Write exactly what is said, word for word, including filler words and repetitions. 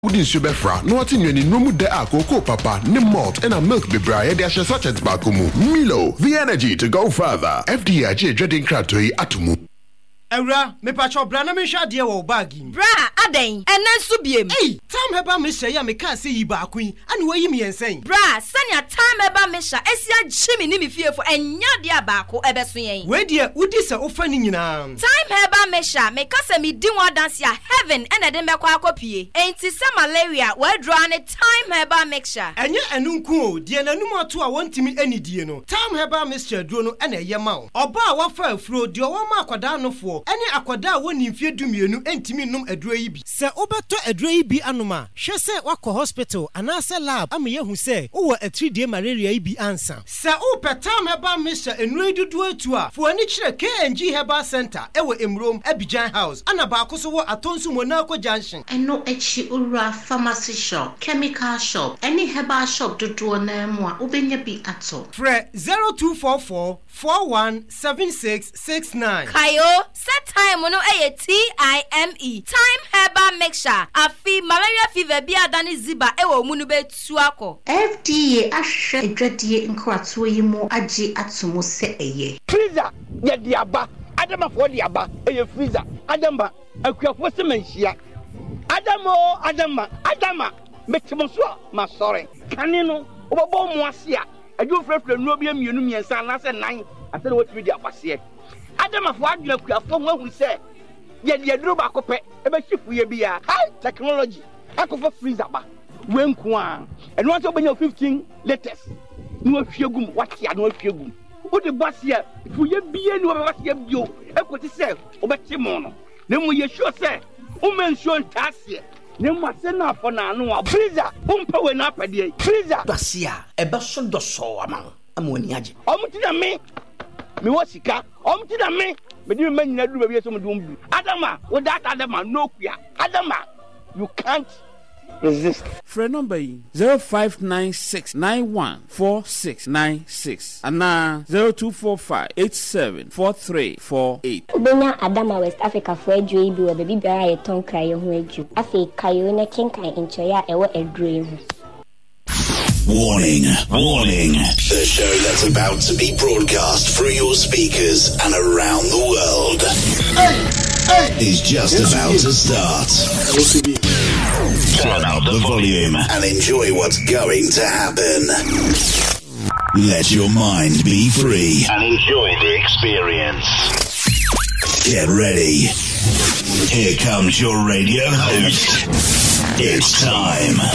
Wouldn't Subefra, no what in your numu de akoko papa, ni malt and a milk bibra, de asha such as bakumu. Milo, the energy to go further. F D I J dreading kratoi atumu. Eura, me pacho brana me sha dia wo bagi. Bra, aden, enen subiem. Hey, time heba me sha ya me kan se yi ba kun, anu we yi me ensen. Bra, sanya time heba me sha esia chimi ni me fie fo enya dia ba ko ebeso yen. We dia udi se ofa ni nyina. Time heba me sha me kase me di wa dance ya heaven ena de me kwa akopie. Enti se malaria we draw ne time heba mixture. Enye enu nku o, die nanum ato a wontimi ani die no. Time heba mixture duro no ena ye ma o. Oba a wafa afuro de o ma akwada no fo. Eni akwada woni mfie dumienu entimi num aduro yi bi. Se obeto aduro yi bi anoma, hwe se wakọ hospital anase lab am ye hu se wo a three day malaria yi bi ansa. Se o petam heba mixture enu dudu atu a, fo ani kire K N G Herbal Center ewo Emrom Abidjan House. Ana ba akoso wo Atonsu Monaco Junction. Eno echi ura pharmacy shop, chemical shop, any herbal shop dudu na mu a obenya bi ato. Fre zero two four four four one seven six six nine. Kayo, set time no eye T I M E. Time herbal mixture. Afi malaria fever bi adani ziba ewo mu no betu akọ. F D A ahwe adwadie nkrato yi mu agi atomo se eye. Freezer ye diaba, adama fo diaba, eye freezer. Adama akuafo se manhia. Adamo, Adama, Adama, metimoso ma sorry. Kani no, obobo mu ase a, adwo frefre no bia mienu miensa na se nan, ase na wotimi di akwase. Adama fo adwo akuafo ho hu se ye de aduro ba kope, e be shifu ye bia. High technology, akofo freezer ba. Wenku a, eno anto obenya fifteen latest. No ahwiegum, wati a no ahwiegum. Wo de basia, fu ye bia ni wo be basia bio, e ko ti se obeti mo no. Na mu ye sure se Umention tasia. Nemase na for na no a freezer. Umpa we na pade. Freezer. Basia. Ebe so do so aman. Amoni age. Omuti na me. Me wo sika. Omuti na me. Me di me nyina duru be so me do mbu. Adama, wo that Adama no kuya. Adama, you can't resist. For number zero five nine six nine one four six nine six and now zero two four five eight seven four three four eight. Ubenya Adama West Africa for edru ibi we baby biara ye ton kraye ho edru. Afi kayo na kenkan enchoya ewo edru ehu. Warning, warning. The show that's about to be broadcast through your speakers and around the world hey, hey. is just yes, about to start. Turn up the volume and enjoy what's going to happen. Let your mind be free and enjoy the experience. Get ready. Here comes your radio host. It's time.